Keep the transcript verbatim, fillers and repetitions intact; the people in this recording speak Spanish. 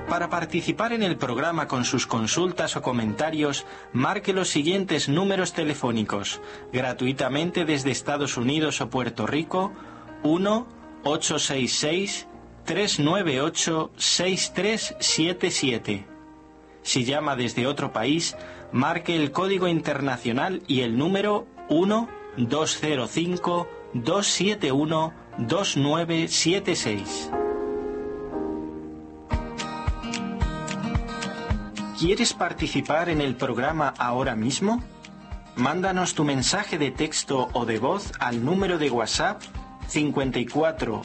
Para participar en el programa con sus consultas o comentarios, marque los siguientes números telefónicos, gratuitamente desde Estados Unidos o Puerto Rico: uno ocho seis seis, tres nueve ocho, seis tres siete siete. Si llama desde otro país, marque el código internacional y el número uno dos cero cinco, dos siete uno, dos nueve siete seis. ¿Quieres participar en el programa ahora mismo? Mándanos tu mensaje de texto o de voz al número de WhatsApp cincuenta y cuatro